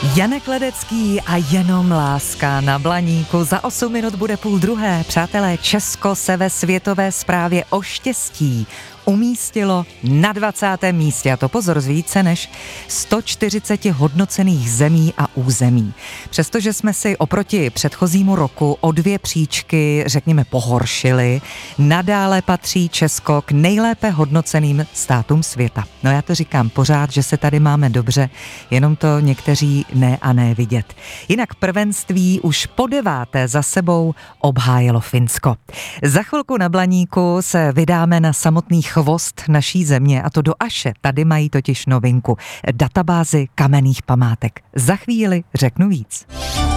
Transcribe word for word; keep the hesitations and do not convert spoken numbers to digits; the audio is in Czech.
Janek Ledecký a Jenom láska na Blaníku. Za osm minut bude půl druhé. Přátelé, Česko se ve světové zprávě o štěstí umístilo na dvacátém místě, a to pozor, z více než sto čtyřicet hodnocených zemí a území. Přestože jsme si oproti předchozímu roku o dvě příčky, řekněme, pohoršili, nadále patří Česko k nejlépe hodnoceným státům světa. No já to říkám pořád, že se tady máme dobře, jenom to někteří ne a ne vidět. Jinak prvenství už po deváté za sebou obhájilo Finsko. Za chvilku na Blaníku se vydáme na samotný chvost naší země, a to do Aše. Tady mají totiž novinku. Databázi kamenných památek. Za chvíli řeknu víc.